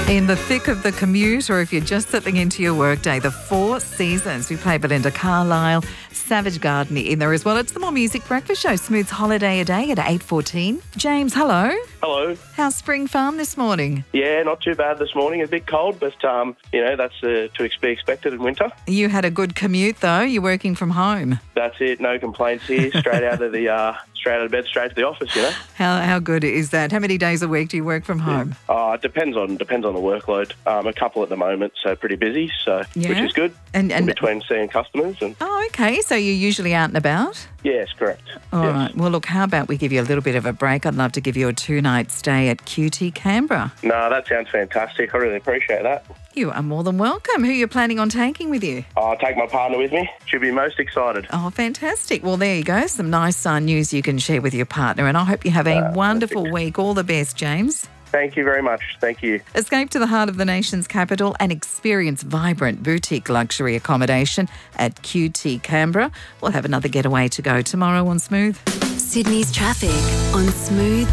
In the thick of the commute, or if you're just settling into your workday, the Four Seasons. We play Belinda Carlisle, Savage Garden in there as well. It's the More Music Breakfast Show. Smooth's Holiday a Day at 8:14. James, hello. Hello. How's Spring Farm this morning? Yeah, not too bad this morning. A bit cold, but, that's to be expected in winter. You had a good commute, though. You're working from home. That's it. No complaints here. Straight out of bed, straight to the office, How good is that? How many days a week do you work from home? It depends on the workload. A couple at the moment, so pretty busy, which is good. And in between seeing customers. Oh, okay. So you're usually out and about? Yes, correct. All yes. right. Well, look, how about we give you a little bit of a break? I'd love to give you a 2-night stay at QT Canberra. No, that sounds fantastic. I really appreciate that. You are more than welcome. Who are you planning on taking with you? I'll take my partner with me. She'll be most excited. Oh, fantastic. Well, there you go. Some nice news you can share with your partner. And I hope you have a wonderful week. All the best, James. Thank you very much. Thank you. Escape to the heart of the nation's capital and experience vibrant boutique luxury accommodation at QT Canberra. We'll have another getaway to go tomorrow on Smooth. Sydney's traffic on Smooth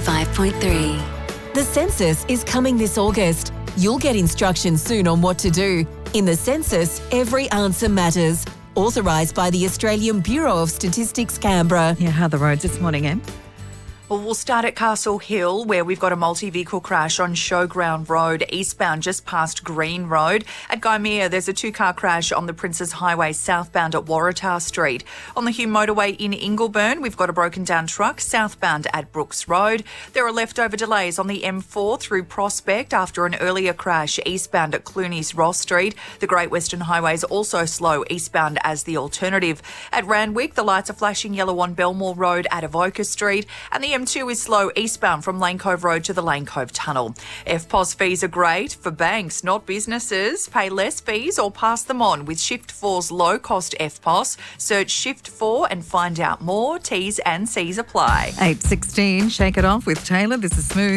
95.3. The census is coming this August. You'll get instructions soon on what to do. In the census, every answer matters. Authorised by the Australian Bureau of Statistics, Canberra. Yeah, how are the roads this morning, Em? Well, we'll start at Castle Hill, where we've got a multi-vehicle crash on Showground Road, eastbound just past Green Road. At Gymea, there's a 2-car crash on the Princes Highway, southbound at Waratah Street. On the Hume Motorway in Ingleburn, we've got a broken-down truck southbound at Brooks Road. There are leftover delays on the M4 through Prospect after an earlier crash eastbound at Clooney's Ross Street. The Great Western Highway is also slow eastbound as the alternative. At Randwick, the lights are flashing yellow on Belmore Road at Avoca Street, and the M2 is slow eastbound from Lane Cove Road to the Lane Cove Tunnel. FPOS fees are great for banks, not businesses. Pay less fees or pass them on with Shift4's low-cost FPOS. Search Shift4 and find out more. T's and C's apply. 8:16. Shake it off with Taylor. This is Smooth.